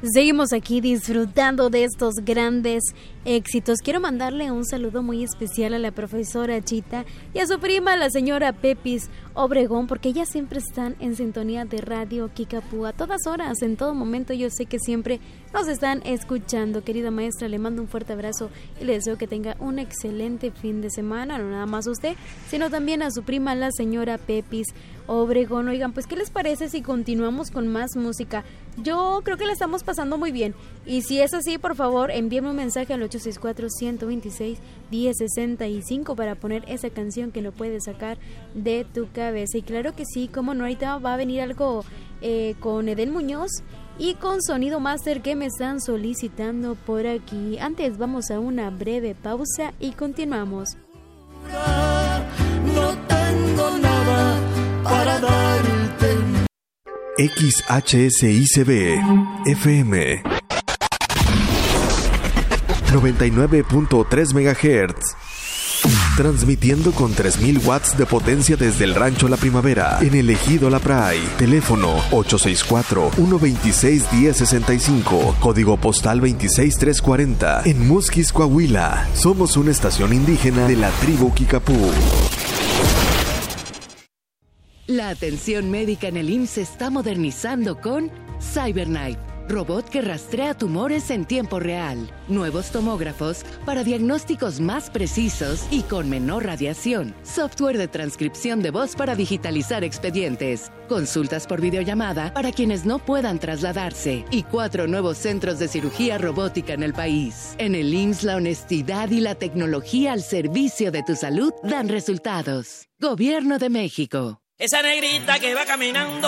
Seguimos aquí disfrutando de estos grandes éxitos. Quiero mandarle un saludo muy especial a la profesora Chita y a su prima, la señora Pepis Obregón, porque ellas siempre están en sintonía de Radio Kickapoo a todas horas, en todo momento. Yo sé que siempre nos están escuchando. Querida maestra, le mando un fuerte abrazo y le deseo que tenga un excelente fin de semana, no nada más a usted, sino también a su prima, la señora Pepis Obregón. Oigan, pues ¿qué les parece si continuamos con más música? Yo creo que la estamos pasando muy bien, y si es así, por favor, envíame un mensaje al 864-126-1065 para poner esa canción que no puedes sacar de tu cabeza. Y claro que sí, como no, ahorita va a venir algo con Edén Muñoz y con Sonido Master que me están solicitando por aquí. Antes vamos a una breve pausa y continuamos. No tengo nada para darte. XHSICB FM 99.3 MHz, transmitiendo con 3000 watts de potencia desde el Rancho La Primavera, en el Ejido La Pray. Teléfono 864-126-1065, código postal 26340, en Musquis, Coahuila. Somos una estación indígena de la tribu Kickapoo. La atención médica en el IMSS se está modernizando con CyberKnife, robot que rastrea tumores en tiempo real, nuevos tomógrafos para diagnósticos más precisos y con menor radiación, software de transcripción de voz para digitalizar expedientes, consultas por videollamada para quienes no puedan trasladarse y 4 nuevos centros de cirugía robótica en el país. En el IMSS, la honestidad y la tecnología al servicio de tu salud dan resultados. Gobierno de México. Esa negrita que va caminando